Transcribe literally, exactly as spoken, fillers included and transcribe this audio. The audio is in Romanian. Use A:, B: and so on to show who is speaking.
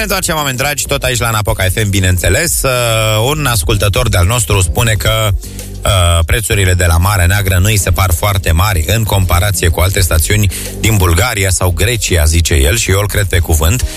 A: ne întoarcem, oameni dragi, tot aici la Napoca F M, bineînțeles. Uh, un ascultător de-al nostru spune că uh, prețurile de la Marea Neagră nu îi se par foarte mari în comparație cu alte stațiuni din Bulgaria sau Grecia, zice el, și eu îl cred pe cuvânt.